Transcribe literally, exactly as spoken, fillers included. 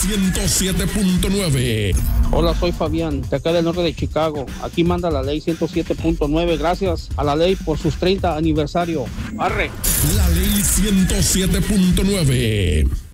ciento siete punto nueve. Hola, soy Fabián, de acá del norte de Chicago. Aquí manda la ley ciento siete punto nueve. Gracias a la ley por sus treinta aniversario. ¡Arre! La ley ciento siete punto nueve.